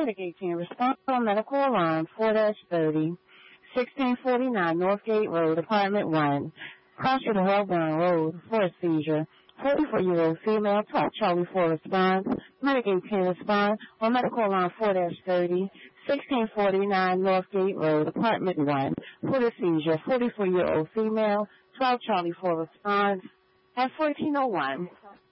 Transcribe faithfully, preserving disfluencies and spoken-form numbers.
Medicaid team response on medical alarm four thirty, sixteen forty-nine Northgate Road, Apartment one. Cross to the Hellbourne Road for a seizure. forty-four-year-old female, twelve Charlie four response. Medicaid team response on medical alarm four thirty, sixteen forty-nine Northgate Road, Apartment one. For the seizure, forty-four-year-old female, twelve Charlie four response at fourteen oh one.